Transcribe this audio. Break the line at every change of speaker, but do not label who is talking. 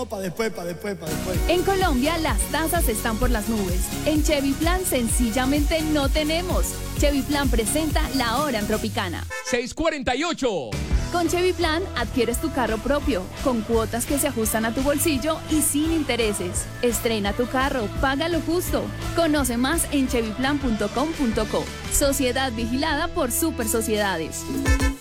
No, para después.
En Colombia las tasas están por las nubes. En Chevy Plan sencillamente no tenemos. Chevy Plan presenta La Hora en Tropicana.
6:48.
Con Chevy Plan adquieres tu carro propio, con cuotas que se ajustan a tu bolsillo y sin intereses. Estrena tu carro, paga lo justo. Conoce más en chevyplan.com.co. Sociedad vigilada por Super Sociedades.